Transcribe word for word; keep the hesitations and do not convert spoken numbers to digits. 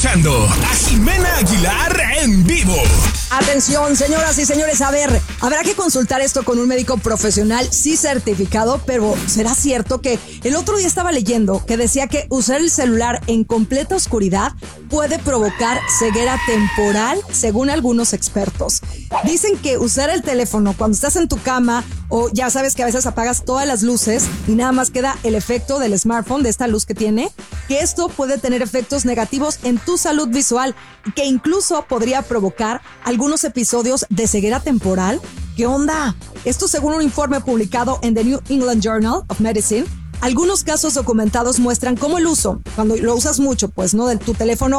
escuchando a Ximena Aguilar en vivo. Atención, señoras y señores, a ver, habrá que consultar esto con un médico profesional, sí certificado, pero ¿será cierto que el otro día estaba leyendo que decía que usar el celular en completa oscuridad puede provocar ceguera temporal, según algunos expertos? Dicen que usar el teléfono cuando estás en tu cama, o ya sabes que a veces apagas todas las luces y nada más queda el efecto del smartphone, de esta luz que tiene, que esto puede tener efectos negativos en tu salud visual, que incluso podría provocar algunos episodios de ceguera temporal. ¿Qué onda? Esto según un informe publicado en The New England Journal of Medicine. Algunos casos documentados muestran cómo el uso, cuando lo usas mucho, pues no, de tu teléfono